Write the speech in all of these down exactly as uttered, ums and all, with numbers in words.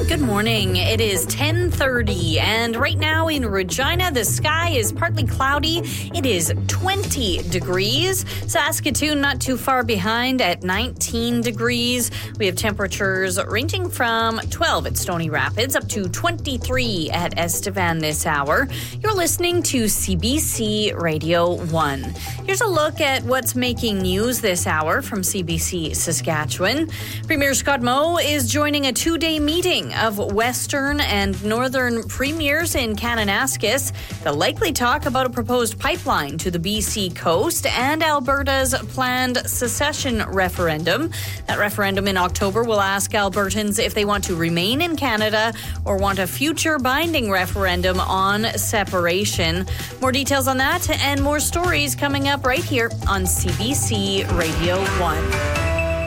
Good morning. It is ten thirty, and right now in Regina, the sky is partly cloudy. It is twenty degrees. Saskatoon not too far behind at nineteen degrees. We have temperatures ranging from twelve at Stony Rapids up to twenty-three at Estevan this hour. You're listening to C B C Radio one. Here's a look at what's making news this hour from C B C Saskatchewan. Premier Scott Moe is joining a two-day meeting of Western and Northern premiers in Kananaskis. They'll likely talk about a proposed pipeline to the B C coast and Alberta's planned secession referendum. That referendum in October will ask Albertans if they want to remain in Canada or want a future binding referendum on separation. More details on that and more stories coming up right here on C B C Radio one.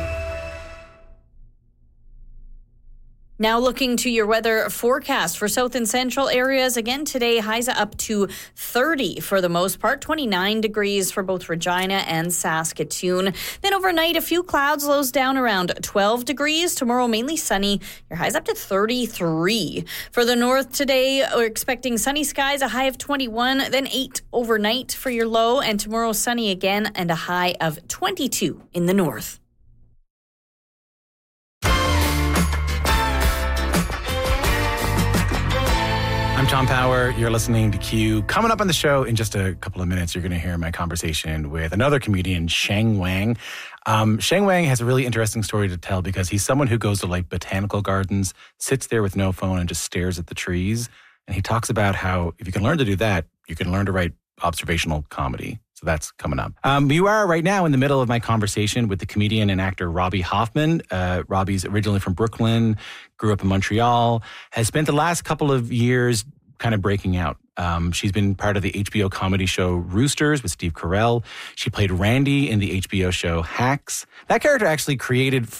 Now looking to your weather forecast for south and central areas. Again today, highs up to thirty for the most part, twenty-nine degrees for both Regina and Saskatoon. Then overnight, a few clouds, lows down around twelve degrees. Tomorrow, mainly sunny. Your highs up to thirty-three. For the north today, we're expecting sunny skies, a high of twenty-one, then eight overnight for your low. And tomorrow, sunny again and a high of twenty-two in the north. I'm Tom Power. You're listening to Q. Coming up on the show in just a couple of minutes, you're going to hear my conversation with another comedian, Sheng Wang. Um, Sheng Wang has a really interesting story to tell because he's someone who goes to like botanical gardens, sits there with no phone and just stares at the trees. And he talks about how if you can learn to do that, you can learn to write observational comedy. So that's coming up. Um, you are right now in the middle of my conversation with the comedian and actor Robbie Hoffman. Uh, Robbie's originally from Brooklyn, grew up in Montreal, has spent the last couple of years kind of breaking out. Um, she's been part of the H B O comedy show Roosters with Steve Carell. She played Randy in the H B O show Hacks. That character actually created